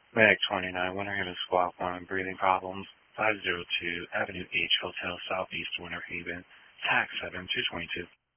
Mag 29, Winter Haven Squawk 1, breathing problems, 502 Avenue H, Hotel Southeast, Winter Haven, tax 7222.